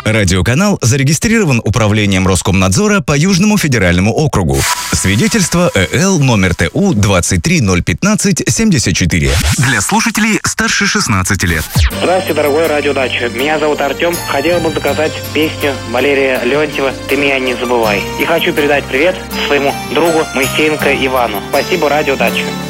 Радиоканал зарегистрирован Управлением Роскомнадзора по Южному федеральному округу. Свидетельство ЭЛ номер ТУ 2301574. Для слушателей старше 16 лет. Здравствуйте, дорогой радиодача. Меня зовут Артем. Хотел бы заказать песню Валерия Леонтьева «Ты меня не забывай». И хочу передать привет своему другу Моисеенко Ивану. Спасибо, радиодача.